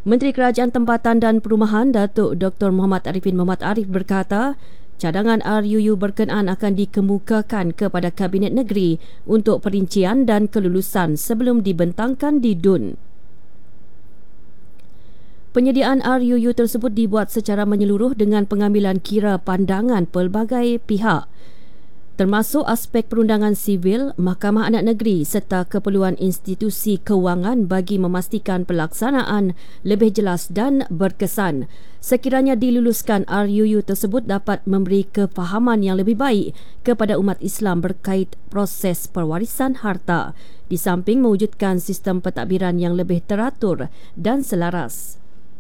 Menteri Kerajaan Tempatan dan Perumahan Datuk Dr. Muhammad Arifin Muhammad Arif berkata, cadangan RUU berkenaan akan dikemukakan kepada Kabinet Negeri untuk perincian dan kelulusan sebelum dibentangkan di DUN. Penyediaan RUU tersebut dibuat secara menyeluruh dengan pengambilan kira pandangan pelbagai pihak, termasuk aspek perundangan sivil, Mahkamah Anak Negeri serta keperluan institusi kewangan bagi memastikan pelaksanaan lebih jelas dan berkesan. Sekiranya diluluskan, RUU tersebut dapat memberi kefahaman yang lebih baik kepada umat Islam berkait proses pewarisan harta, di samping mewujudkan sistem pentadbiran yang lebih teratur dan selaras.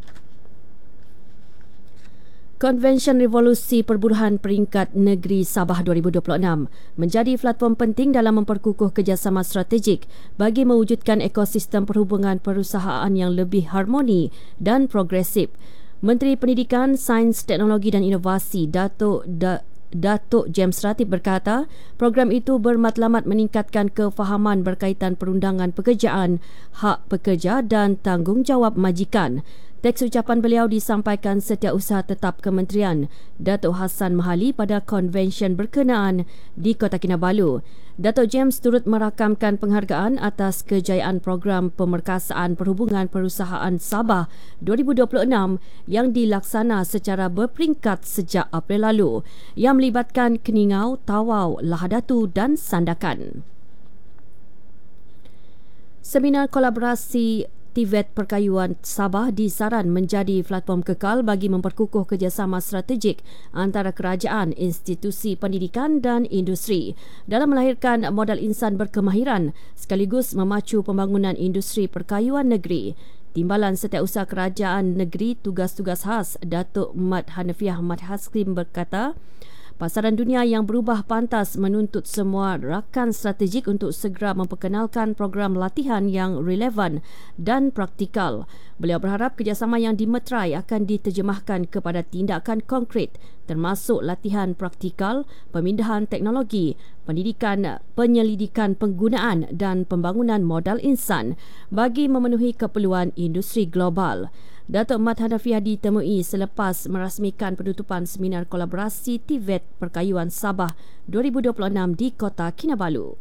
Konvensyen Revolusi Perburuhan Peringkat Negeri Sabah 2026 menjadi platform penting dalam memperkukuh kerjasama strategik bagi mewujudkan ekosistem perhubungan perusahaan yang lebih harmoni dan progresif. Menteri Pendidikan, Sains, Teknologi dan Inovasi Datuk James Ratib berkata, program itu bermatlamat meningkatkan kefahaman berkaitan perundangan pekerjaan, hak pekerja dan tanggungjawab majikan. Teks ucapan beliau disampaikan Setiausaha Tetap Kementerian Datuk Hassan Mahali pada konvensyen berkenaan di Kota Kinabalu. Datuk James turut merakamkan penghargaan atas kejayaan program pemerkasaan perhubungan perusahaan Sabah 2026 yang dilaksana secara berperingkat sejak April lalu, yang melibatkan Keningau, Tawau, Lahadatu dan Sandakan. Seminar kolaborasi TVET Perkayuan Sabah disaran menjadi platform kekal bagi memperkukuh kerjasama strategik antara kerajaan, institusi pendidikan dan industri dalam melahirkan modal insan berkemahiran sekaligus memacu pembangunan industri perkayuan negeri. Timbalan Setiausaha Kerajaan Negeri Tugas-Tugas Khas Datuk Mat Hanafiah Mat Haskim berkata, pasaran dunia yang berubah pantas menuntut semua rakan strategik untuk segera memperkenalkan program latihan yang relevan dan praktikal. Beliau berharap kerjasama yang dimeterai akan diterjemahkan kepada tindakan konkret, termasuk latihan praktikal, pemindahan teknologi, pendidikan, penyelidikan penggunaan dan pembangunan modal insan bagi memenuhi keperluan industri global. Datuk Mat Hanafiah ditemui selepas merasmikan penutupan seminar kolaborasi TVET Perkayuan Sabah 2026 di Kota Kinabalu.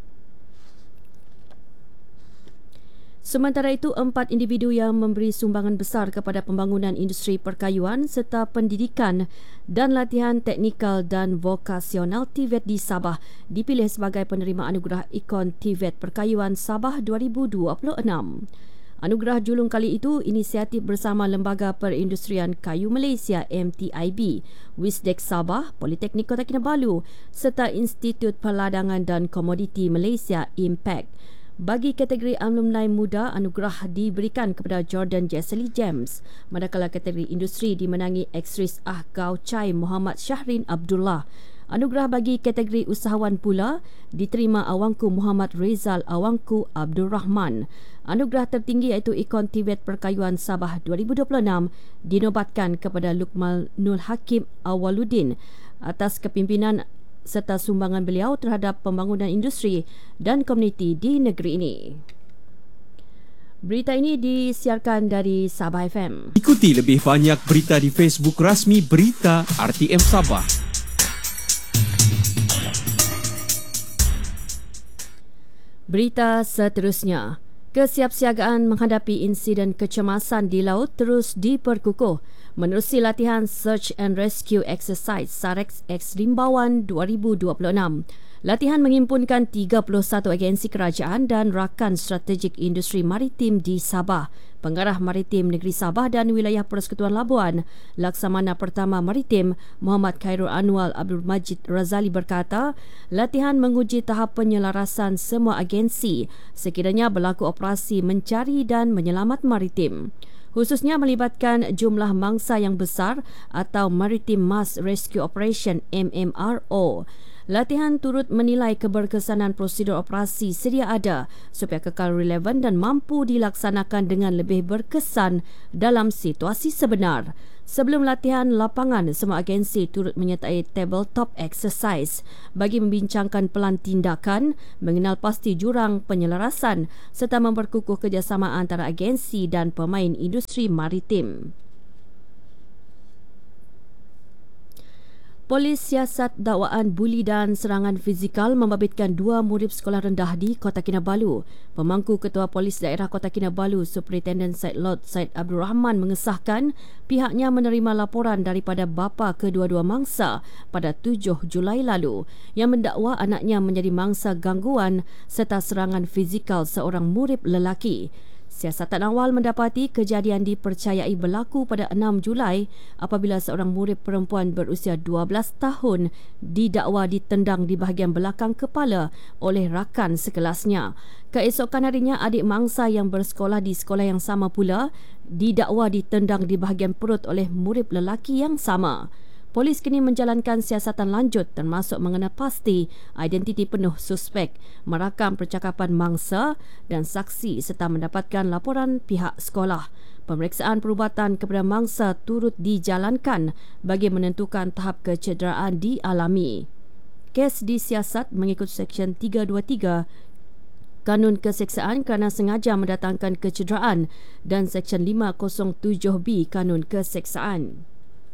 Sementara itu, 4 individu yang memberi sumbangan besar kepada pembangunan industri perkayuan serta pendidikan dan latihan teknikal dan vokasional TVET di Sabah dipilih sebagai penerima anugerah ikon TVET Perkayuan Sabah 2026. Anugerah julung kali itu inisiatif bersama Lembaga Perindustrian Kayu Malaysia MTIB, Wisdek Sabah, Politeknik Kota Kinabalu serta Institut Perladangan dan Komoditi Malaysia Impact. Bagi kategori alumni muda, anugerah diberikan kepada Jordan Jesely James, manakala kategori industri dimenangi aktris Gau Chai Muhammad Syahrin Abdullah. Anugerah bagi kategori usahawan pula diterima Awangku Muhammad Rizal Awangku Abdul Rahman. Anugerah tertinggi iaitu ikon TVET Perkayuan Sabah 2026 dinobatkan kepada Luqmanul Hakim Awaluddin atas kepimpinan serta sumbangan beliau terhadap pembangunan industri dan komuniti di negeri ini. Berita ini disiarkan dari Sabah FM. Ikuti lebih banyak berita di Facebook rasmi Berita RTM Sabah. Berita seterusnya, kesiapsiagaan menghadapi insiden kecemasan di laut terus diperkukuh menerusi latihan Search and Rescue Exercise SAREX X Rimbawan 2026. Latihan menghimpunkan 31 agensi kerajaan dan rakan strategik industri maritim di Sabah. Pengarah Maritim Negeri Sabah dan Wilayah Persekutuan Labuan, Laksamana Pertama Maritim Muhammad Khairul Anwar Abdul Majid Razali berkata, latihan menguji tahap penyelarasan semua agensi sekiranya berlaku operasi mencari dan menyelamat maritim, khususnya melibatkan jumlah mangsa yang besar atau Maritime Mass Rescue Operation MMRO. Latihan turut menilai keberkesanan prosedur operasi sedia ada supaya kekal relevan dan mampu dilaksanakan dengan lebih berkesan dalam situasi sebenar. Sebelum latihan lapangan, semua agensi turut menyertai tabletop exercise bagi membincangkan pelan tindakan, mengenal pasti jurang penyelarasan serta memperkukuh kerjasama antara agensi dan pemain industri maritim. Polis siasat dakwaan buli dan serangan fizikal membabitkan 2 murid sekolah rendah di Kota Kinabalu. Pemangku Ketua Polis Daerah Kota Kinabalu, Superintendent Said Lord Said Abdul Rahman mengesahkan pihaknya menerima laporan daripada bapa kedua-dua mangsa pada 7 Julai lalu yang mendakwa anaknya menjadi mangsa gangguan serta serangan fizikal seorang murid lelaki. Siasatan awal mendapati kejadian dipercayai berlaku pada 6 Julai apabila seorang murid perempuan berusia 12 tahun didakwa ditendang di bahagian belakang kepala oleh rakan sekelasnya. Keesokan harinya, adik mangsa yang bersekolah di sekolah yang sama pula didakwa ditendang di bahagian perut oleh murid lelaki yang sama. Polis kini menjalankan siasatan lanjut termasuk mengenal pasti identiti penuh suspek, merakam percakapan mangsa dan saksi serta mendapatkan laporan pihak sekolah. Pemeriksaan perubatan kepada mangsa turut dijalankan bagi menentukan tahap kecederaan dialami. Kes disiasat mengikut Seksyen 323 Kanun Keseksaan kerana sengaja mendatangkan kecederaan dan Seksyen 507B Kanun Keseksaan.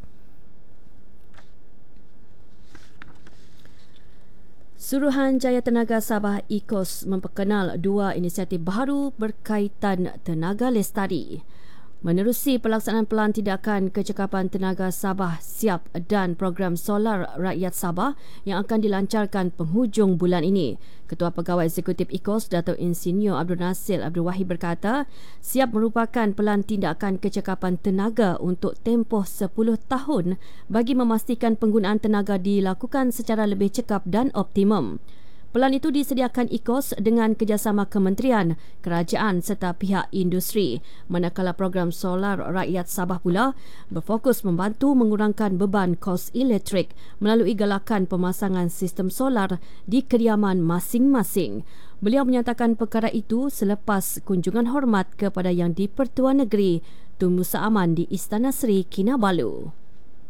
Suruhanjaya Tenaga Sabah IKOS memperkenal 2 inisiatif baru berkaitan tenaga lestari. Menerusi pelaksanaan pelan tindakan kecekapan tenaga Sabah Siap dan program solar rakyat Sabah yang akan dilancarkan penghujung bulan ini. Ketua Pegawai Eksekutif IKOS Datuk Insinyur Abdul Nasir Abdul Wahid berkata, Siap merupakan pelan tindakan kecekapan tenaga untuk tempoh 10 tahun bagi memastikan penggunaan tenaga dilakukan secara lebih cekap dan optimum. Pelan itu disediakan IKOS dengan kerjasama kementerian, kerajaan serta pihak industri. Manakala program solar rakyat Sabah pula berfokus membantu mengurangkan beban kos elektrik melalui galakan pemasangan sistem solar di kediaman masing-masing. Beliau menyatakan perkara itu selepas kunjungan hormat kepada Yang di-Pertuan Negeri Tun Musa Aman di Istana Seri Kinabalu.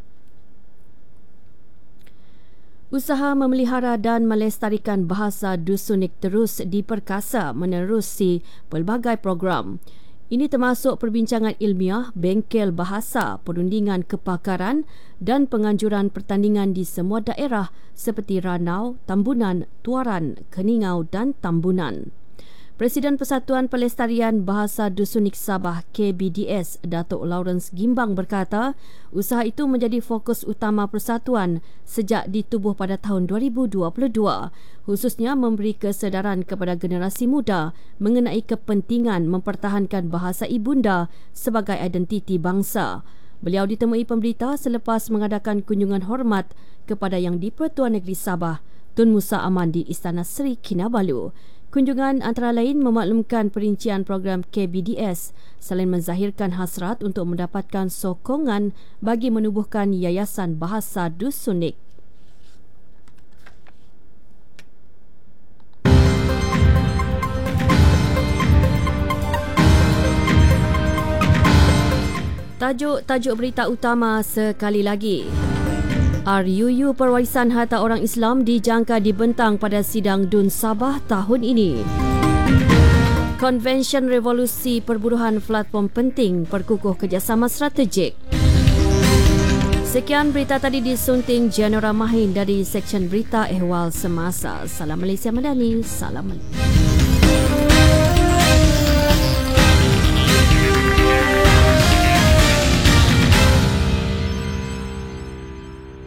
Usaha memelihara dan melestarikan bahasa Dusunik terus diperkasa menerusi pelbagai program. Ini termasuk perbincangan ilmiah, bengkel bahasa, perundingan kepakaran dan penganjuran pertandingan di semua daerah seperti Ranau, Tambunan, Tuaran, Keningau dan Tambunan. Presiden Persatuan Pelestarian Bahasa Dusunik Sabah KBDS, Datuk Lawrence Gimbang berkata, usaha itu menjadi fokus utama persatuan sejak ditubuh pada tahun 2022, khususnya memberi kesedaran kepada generasi muda mengenai kepentingan mempertahankan bahasa ibunda sebagai identiti bangsa. Beliau ditemui pemberita selepas mengadakan kunjungan hormat kepada Yang di-Pertuan Negeri Sabah, Tun Musa Aman di Istana Seri Kinabalu. Kunjungan antara lain memaklumkan perincian program KBDS selain menzahirkan hasrat untuk mendapatkan sokongan bagi menubuhkan Yayasan Bahasa Dusunik. Tajuk berita utama sekali lagi. RUU Perwarisan Harta Orang Islam dijangka dibentang pada sidang DUN Sabah tahun ini. Konvensyen Revolusi Perburuhan platform penting perkukuh kerjasama strategik. Sekian berita tadi disunting General Mahin dari Seksyen Berita Ehwal Semasa. Salam Malaysia Madani. Salam.